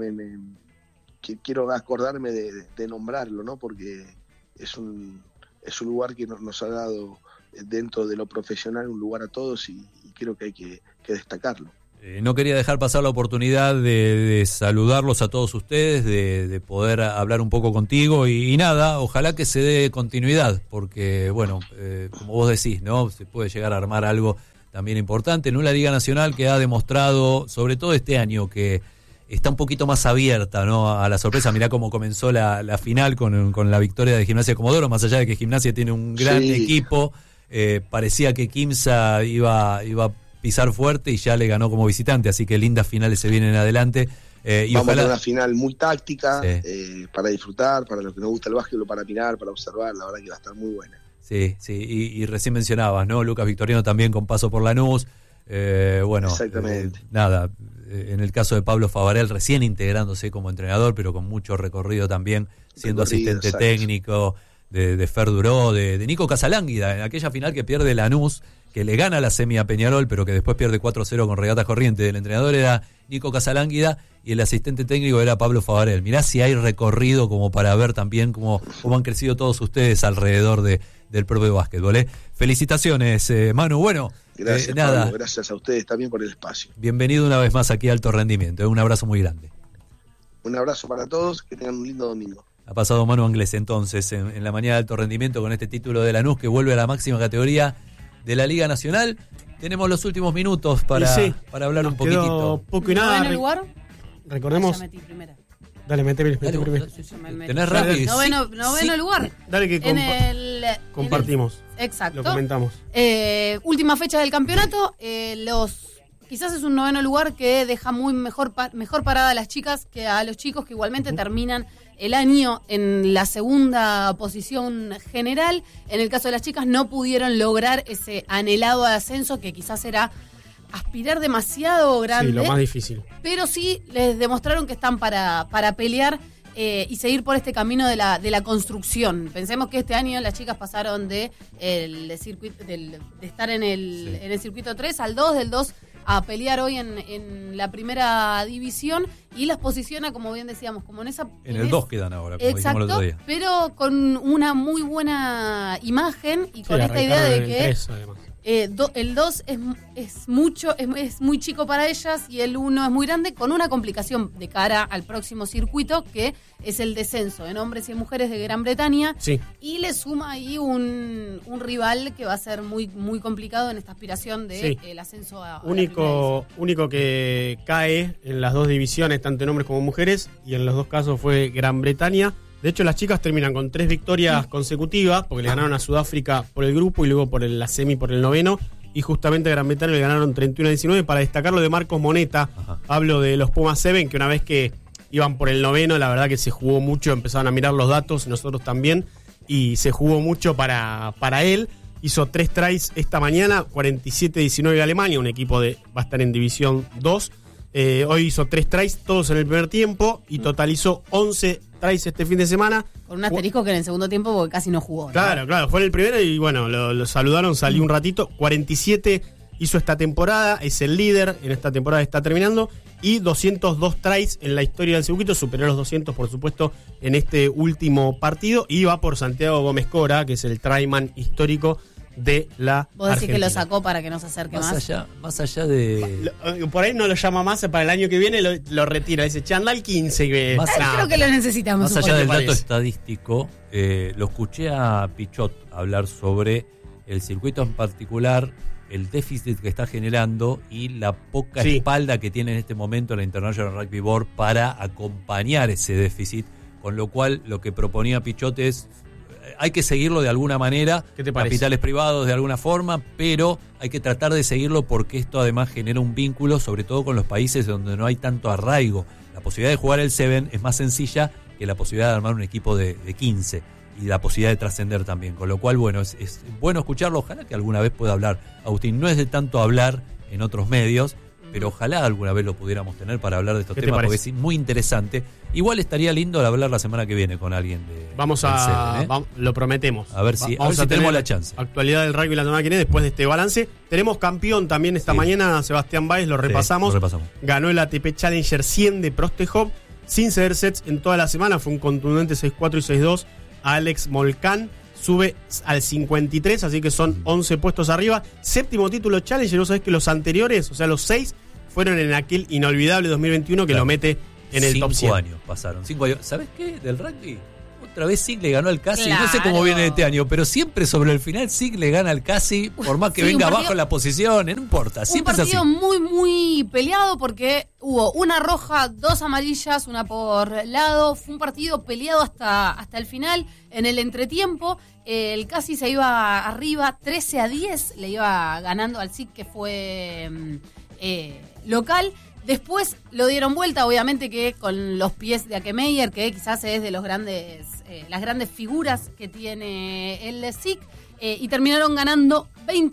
quiero acordarme de nombrarlo, ¿no? Porque es un lugar que nos ha dado dentro de lo profesional un lugar a todos, y creo que hay que destacarlo. No quería dejar pasar la oportunidad de saludarlos a todos ustedes, de poder hablar un poco contigo y nada, ojalá que se dé continuidad, porque bueno, como vos decís, ¿no? Se puede llegar a armar algo también importante en una Liga Nacional que ha demostrado, sobre todo este año, que está un poquito más abierta, ¿no? A la sorpresa. Mirá cómo comenzó la final con la victoria de Gimnasia de Comodoro, más allá de que Gimnasia tiene un gran equipo, parecía que Quimsa iba a pisar fuerte y ya le ganó como visitante, así que lindas finales se vienen adelante. Y vamos ojalá... a una final muy táctica, para disfrutar, para los que nos gusta el básquet, para mirar, para observar, la verdad que va a estar muy buena. Sí, y recién mencionabas, ¿no? Lucas Victoriano también con paso por Lanús. Bueno, exactamente. Nada, en el caso de Pablo Favarel, recién integrándose como entrenador, pero con mucho recorrido también, siendo asistente técnico de Fer Duró, de Nico Casalánguida, en aquella final que pierde Lanús, que le gana la semi a Peñarol, pero que después pierde 4-0 con Regatas Corrientes. El entrenador era Nico Casalánguida y el asistente técnico era Pablo Favarel. Mirá si hay recorrido como para ver también cómo han crecido todos ustedes alrededor del propio básquetbol. Felicitaciones, Manu. Bueno, gracias, nada. Pablo, gracias a ustedes también por el espacio. Bienvenido una vez más aquí a Alto Rendimiento. Un abrazo muy grande. Un abrazo para todos, que tengan un lindo domingo. Ha pasado Manu Anglés entonces en la mañana de Alto Rendimiento con este título de Lanús que vuelve a la máxima categoría de la Liga Nacional. Tenemos los últimos minutos para hablar un poquitito. Poco y nada. ¿Noveno lugar? Recordemos. Ya metí primera. Dale, metí primero. ¿Tenés rápido? Noveno lugar. Dale que compartimos. Exacto. Lo comentamos. Última fecha del campeonato. Quizás es un noveno lugar que deja mejor parada a las chicas que a los chicos, que igualmente terminan el año en la segunda posición general. En el caso de las chicas no pudieron lograr ese anhelado ascenso, que quizás era aspirar demasiado grande. Sí, lo más difícil. Pero sí les demostraron que están para pelear y seguir por este camino de la construcción. Pensemos que este año las chicas pasaron de estar en el circuito 3 al 2, del 2 a pelear hoy en la primera división, y las posiciona, como bien decíamos, como en esa... En el 2 quedan ahora, como dijimos el otro día. Pero con una muy buena imagen y con esta idea de que... 3, el 2 es muy chico para ellas y el 1 es muy grande, con una complicación de cara al próximo circuito, que es el descenso en hombres y en mujeres de Gran Bretaña. Sí. Y le suma ahí un rival que va a ser muy, muy complicado en esta aspiración de el ascenso a único que cae en las dos divisiones, tanto en hombres como mujeres, y en los dos casos fue Gran Bretaña. De hecho, las chicas terminan con 3 victorias consecutivas, porque le ganaron a Sudáfrica por el grupo y luego por la semi por el noveno, y justamente a Gran Bretaña le ganaron 31-19. Para destacar lo de Marcos Moneta, hablo de los Pumas 7, que una vez que iban por el noveno, la verdad que se jugó mucho, empezaron a mirar los datos, nosotros también, y se jugó mucho para él. Hizo 3 tries esta mañana, 47-19 de Alemania, un equipo va a estar en División 2. Hoy hizo 3 tries, todos en el primer tiempo, y totalizó 11 tries este fin de semana. Con un asterisco que en el segundo tiempo porque casi no jugó, ¿no? Claro, fue en el primero y bueno, lo saludaron, salió un ratito. 47 hizo esta temporada, es el líder, en esta temporada está terminando, y 202 tries en la historia del circuito, superó los 200 por supuesto en este último partido, y va por Santiago Gómez Cora, que es el tryman histórico de la ¿Vos decís Argentina. Que lo sacó para que no se acerque más? Más allá de... Por ahí no lo llama más, para el año que viene lo retira. Dice, Chandal 15. Creo que lo necesitamos. Más allá del dato estadístico, lo escuché a Pichot hablar sobre el circuito en particular, el déficit que está generando y la poca espalda que tiene en este momento la International Rugby Board para acompañar ese déficit, con lo cual lo que proponía Pichot es: hay que seguirlo de alguna manera, ¿qué te parece? Capitales privados de alguna forma, pero hay que tratar de seguirlo porque esto además genera un vínculo, sobre todo con los países donde no hay tanto arraigo. La posibilidad de jugar el 7 es más sencilla que la posibilidad de armar un equipo de 15 y la posibilidad de trascender también. Con lo cual, bueno, es bueno escucharlo. Ojalá que alguna vez pueda hablar Agustín. No es de tanto hablar en otros medios, pero ojalá alguna vez lo pudiéramos tener para hablar de estos ¿Qué te temas, porque parece? es muy interesante. Igual estaría lindo hablar la semana que viene con alguien de Vamos del a... Seven, ¿eh? Lo prometemos. A ver si Vamos a tenemos tener la chance. Actualidad del rugby la semana que viene después de este balance. Tenemos campeón también esta mañana, Sebastián Báez, lo repasamos. lo repasamos. Ganó el ATP Challenger 100 de Prostejov sin ceder sets en toda la semana. Fue un contundente 6-4 y 6-2 a Alex Molcan. Sube al 53, así que son 11 puestos arriba. Séptimo título Challenger. Vos sabés que los anteriores, o sea, los 6, fueron en aquel inolvidable 2021 que lo mete en el top 100. 5 años pasaron. 5 años. ¿Sabés qué? Del rugby. Otra vez Sig le ganó al Casi. Claro. No sé cómo viene este año, pero siempre sobre el final Sig le gana al Casi, por más que Sí, venga un partido- abajo en la posición, no importa. Un Siempre es así. partido muy, muy peleado porque hubo una roja, 2 amarillas, una por lado. Fue un partido peleado hasta el final. En el entretiempo, el Casi se iba arriba 13-10, le iba ganando al SIC, que fue local. Después lo dieron vuelta, obviamente que con los pies de Akemeyer, que quizás es de los grandes, las grandes figuras que tiene el SIC, y terminaron ganando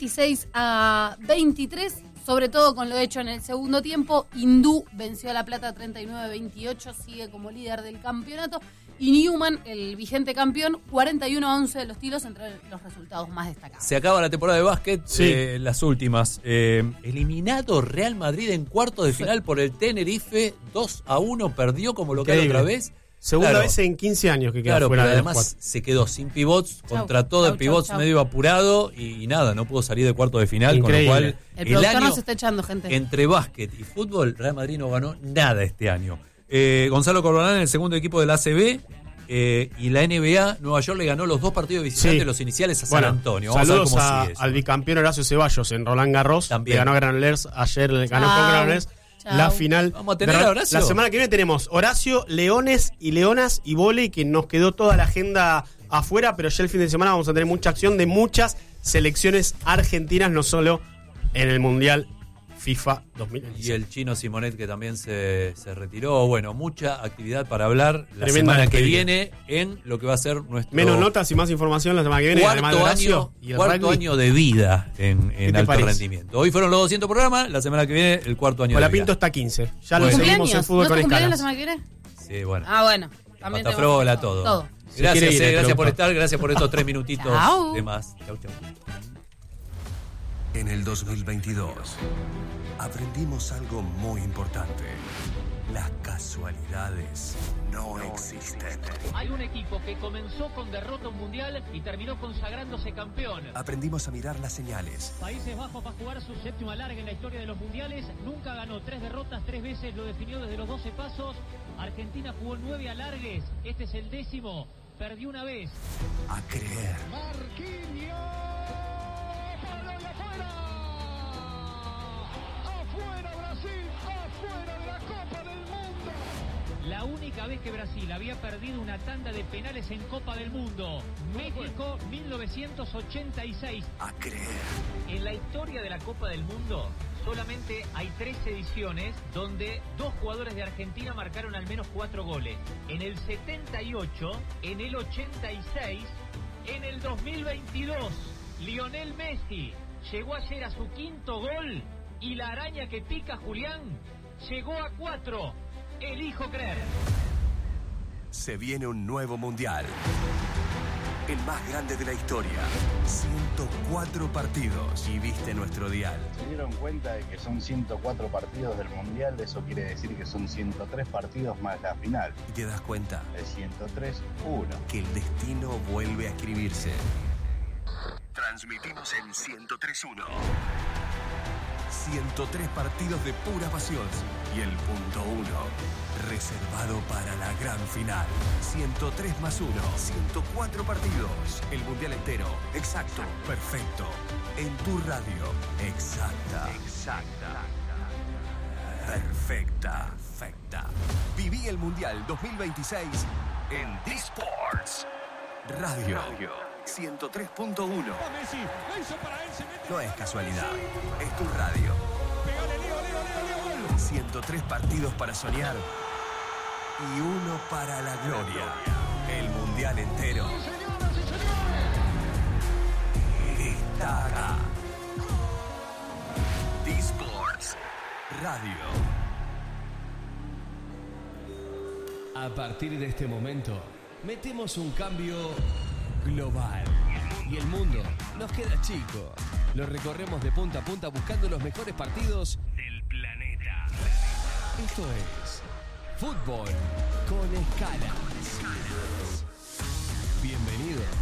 26-23, sobre todo con lo hecho en el segundo tiempo. Hindú venció a La Plata 39-28, sigue como líder del campeonato, y Newman, el vigente campeón, 41-11 de los tiros, entre los resultados más destacados. Se acaba la temporada de básquet, Sí. las últimas. Eliminado Real Madrid en cuartos de final por el Tenerife, 2-1, perdió como local Increíble. otra vez. Segunda Claro. vez en 15 años que queda Claro, fuera pero de los además cuatro. se quedó sin pivots, Chau, contra todo chau, el pivots chau, chau. medio apurado y nada, no pudo salir de cuartos de final, Increíble. con lo cual El el productor año nos está echando, gente. entre básquet y fútbol, Real Madrid no ganó nada este año. Gonzalo Corbalán en el segundo equipo del ACB y la NBA, Nueva York le ganó los 2 partidos visitantes, Sí. los iniciales a Bueno, San Antonio. Vamos a ver saludos cómo sigue eso. al bicampeón Horacio Ceballos en Roland Garros. También. Que ganó a Granollers ayer, ganó Chau. con Granollers Chau. la final. Vamos a tener de a Horacio. La semana que viene tenemos Horacio, Leones y Leonas y vóley, que nos quedó toda la agenda afuera, pero ya el fin de semana vamos a tener mucha acción de muchas selecciones argentinas, no solo en el Mundial FIFA 2026. Y el chino Simonet, que también se retiró. Bueno, mucha actividad para hablar la Tremenda semana que despedida. viene en lo que va a ser nuestro Menos notas y más información la semana que viene, además de Horacio y el cuarto rugby. año de vida en te alto parece? rendimiento. Hoy fueron los 200 programas, la semana que viene el cuarto año de Colapinto vida. está 15. Ya Bueno. lo seguimos en ¿Cumpleaños? fútbol ¿No con es tu cumpleaños la escalas. semana que viene? Sí, bueno. Ah, bueno. También Patafrola, tenemos todo. Se quiere Gracias, ir el gracias por productor. estar, gracias por estos 3 minutitos Chau. de más. Chau, chau. En el 2022 aprendimos algo muy importante. Las casualidades no existen. Hay un equipo que comenzó con derrota mundial y terminó consagrándose campeón. Aprendimos a mirar las señales. Países Bajos va a jugar su séptimo alargue en la historia de los mundiales. Nunca ganó 3 derrotas, 3 veces lo definió desde los 12 pasos. Argentina jugó 9 alargues. Este es el 10º. Perdió una vez. A creer. La única vez que Brasil había perdido una tanda de penales en Copa del Mundo. México 1986. A creer. En la historia de la Copa del Mundo solamente hay 3 ediciones donde 2 jugadores de Argentina marcaron al menos 4 goles. En el 78, en el 86, en el 2022. Lionel Messi llegó ayer a su 5º gol y la araña que pica Julián llegó a 4. Elijo creer. Se viene un nuevo mundial. El más grande de la historia. 104 partidos. Y viste nuestro dial. Se dieron cuenta de que son 104 partidos del Mundial, eso quiere decir que son 103 partidos más la final. Y te das cuenta. El 103-1. Que el destino vuelve a escribirse. Transmitimos en 103.1. 103 partidos de pura pasión. Y el punto 1, reservado para la gran final. 103 más 1, 104 partidos. El mundial entero. Exacto. Perfecto. En tu radio. Exacta. Perfecta. Viví el mundial 2026 en D-Sports Radio 103.1. No es casualidad, es tu radio. 103 partidos para soñar y 1 para la gloria. El mundial entero está acá. D-Sports estadio. A partir de este momento, metemos un cambio global. Y el mundo nos queda chico. Lo recorremos de punta a punta buscando los mejores partidos del planeta. Esto es Fútbol con Escalas. Bienvenido